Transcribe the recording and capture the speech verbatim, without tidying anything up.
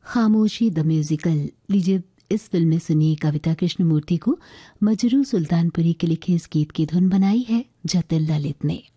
खामोशी the musical. लीजिए इस फिल्म में सुनिए कविता कृष्णमूर्ति को मजरू सुल्तानपुरी के लिखे इस गीत की धुन बनाई है जतिन ललित ने।